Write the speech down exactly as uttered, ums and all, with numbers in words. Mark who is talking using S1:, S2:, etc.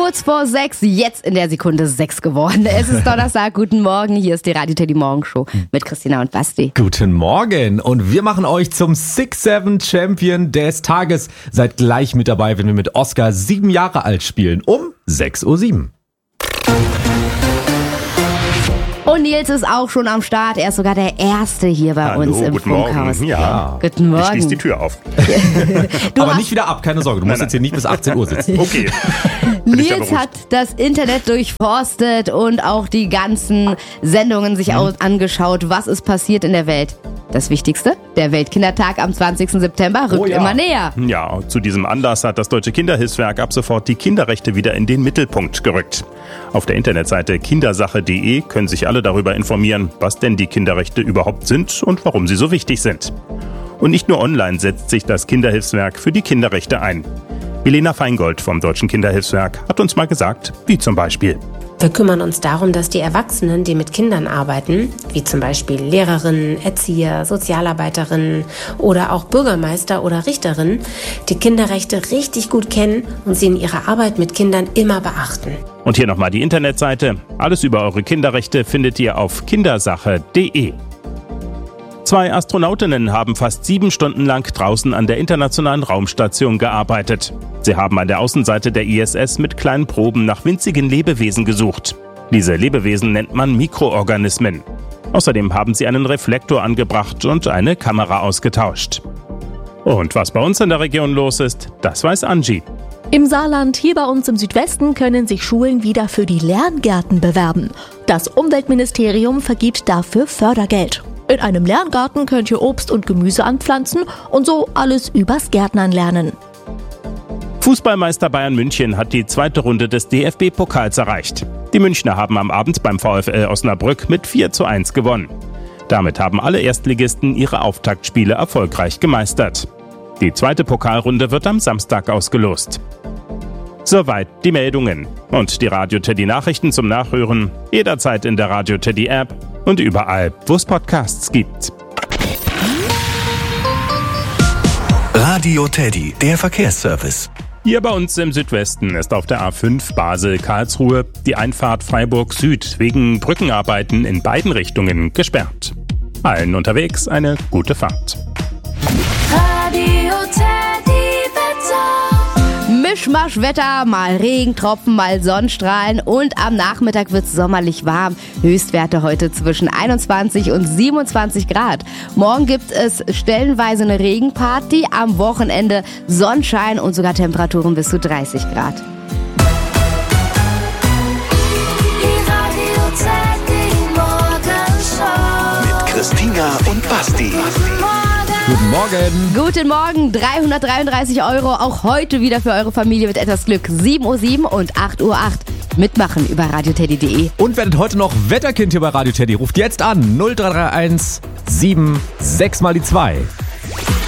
S1: Kurz vor sechs, jetzt in der Sekunde sechs geworden. Es ist Donnerstag, guten Morgen, hier ist die Radio Teddy Morgenshow mit Christina und Basti.
S2: Guten Morgen und wir machen euch zum six seven Champion des Tages. Seid gleich mit dabei, wenn wir mit Oscar sieben Jahre alt spielen, um sechs Uhr sieben.
S1: Und Nils ist auch schon am Start. Er ist sogar der Erste hier bei
S3: Hallo,
S1: uns im
S3: guten
S1: Funkhaus.
S3: Morgen. Ja.
S1: Guten Morgen.
S3: Ich schließe die Tür auf.
S1: Du
S2: Aber
S1: hast,
S2: nicht wieder ab, keine Sorge, du musst
S3: Nein,
S2: jetzt hier nicht bis achtzehn Uhr sitzen.
S3: Okay. Bin ich ja
S1: Nils
S3: beruhigt.
S1: hat das Internet durchforstet und auch die ganzen Sendungen sich au- angeschaut. Was ist passiert in der Welt? Das Wichtigste, der Weltkindertag am zwanzigsten September rückt
S2: Oh ja.
S1: immer näher.
S3: Ja, zu diesem Anlass hat das Deutsche Kinderhilfswerk ab sofort die Kinderrechte wieder in den Mittelpunkt gerückt. Auf der Internetseite kindersache punkt de können sich alle darüber informieren, was denn die Kinderrechte überhaupt sind und warum sie so wichtig sind. Und nicht nur online setzt sich das Kinderhilfswerk für die Kinderrechte ein. Milena Feingold vom Deutschen Kinderhilfswerk hat uns mal gesagt, wie zum Beispiel.
S4: Wir kümmern uns darum, dass die Erwachsenen, die mit Kindern arbeiten, wie zum Beispiel Lehrerinnen, Erzieher, Sozialarbeiterinnen oder auch Bürgermeister oder Richterinnen, die Kinderrechte richtig gut kennen und sie in ihrer Arbeit mit Kindern immer beachten.
S3: Und hier nochmal die Internetseite. Alles über eure Kinderrechte findet ihr auf kindersache punkt de. Zwei Astronautinnen haben fast sieben Stunden lang draußen an der Internationalen Raumstation gearbeitet. Sie haben an der Außenseite der I S S mit kleinen Proben nach winzigen Lebewesen gesucht. Diese Lebewesen nennt man Mikroorganismen. Außerdem haben sie einen Reflektor angebracht und eine Kamera ausgetauscht. Und was bei uns in der Region los ist, das weiß Angie.
S5: Im Saarland, hier bei uns im Südwesten, können sich Schulen wieder für die Lerngärten bewerben. Das Umweltministerium vergibt dafür Fördergeld. In einem Lerngarten könnt ihr Obst und Gemüse anpflanzen und so alles übers Gärtnern lernen.
S3: Fußballmeister Bayern München hat die zweite Runde des D F B-Pokals erreicht. Die Münchner haben am Abend beim VfL Osnabrück mit vier zu eins gewonnen. Damit haben alle Erstligisten ihre Auftaktspiele erfolgreich gemeistert. Die zweite Pokalrunde wird am Samstag ausgelost. Soweit die Meldungen. Und die Radio Teddy Nachrichten zum Nachhören jederzeit in der Radio Teddy App und überall, wo es Podcasts gibt.
S6: Radio Teddy, der Verkehrsservice.
S3: Hier bei uns im Südwesten ist auf der A fünf Basel-Karlsruhe die Einfahrt Freiburg Süd wegen Brückenarbeiten in beiden Richtungen gesperrt. Allen unterwegs eine gute Fahrt.
S7: Radio Teddy Wetter.
S1: Mischmaschwetter, mal Regentropfen, mal Sonnenstrahlen und am Nachmittag wird es sommerlich warm. Höchstwerte heute zwischen einundzwanzig und siebenundzwanzig Grad. Morgen gibt es stellenweise eine Regenparty, am Wochenende Sonnenschein und sogar Temperaturen bis zu dreißig Grad.
S7: Die Radio Teddy Morgenshow.
S6: Mit Christina und Basti.
S2: Guten Morgen.
S1: Guten Morgen, dreihundertdreiunddreißig Euro, auch heute wieder für eure Familie mit etwas Glück. sieben Uhr sieben und acht Uhr acht. Mitmachen über radio teddy punkt de.
S2: Und werdet heute noch Wetterkind hier bei Radio Teddy. Ruft jetzt an null drei drei eins sieben sechs mal die zwei.